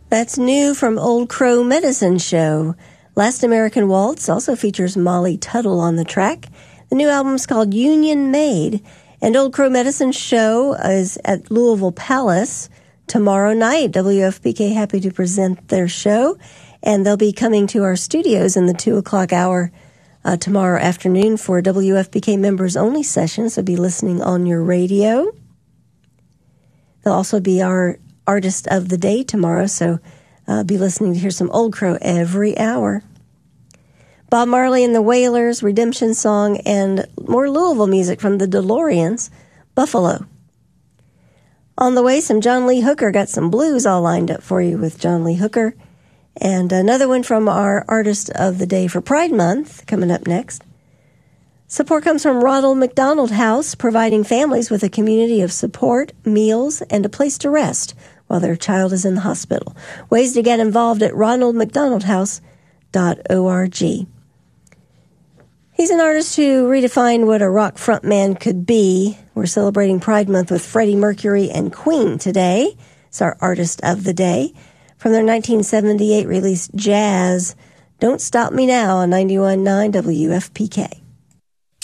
That's new from Old Crow Medicine Show. Last American Waltz also features Molly Tuttle on the track. The new album's called Union Made. And Old Crow Medicine Show is at Louisville Palace tomorrow night. WFPK happy to present their show. And they'll be coming to our studios in the 2 o'clock hour tomorrow afternoon for WFPK members-only session. So be listening on your radio. They'll also be our Artist of the Day tomorrow, so be listening to hear some Old Crow every hour. Bob Marley and the Wailers, Redemption Song, and more Louisville music from the DeLoreans, Buffalo. On the way, some John Lee Hooker. Got some blues all lined up for you with John Lee Hooker. And another one from our Artist of the Day for Pride Month coming up next. Support comes from Ronald McDonald House, providing families with a community of support, meals, and a place to rest while their child is in the hospital. Ways to get involved at ronaldmcdonaldhouse.org. He's an artist who redefined what a rock frontman could be. We're celebrating Pride Month with Freddie Mercury and Queen today. It's our Artist of the Day. From their 1978 release, Jazz, Don't Stop Me Now on 91.9 WFPK.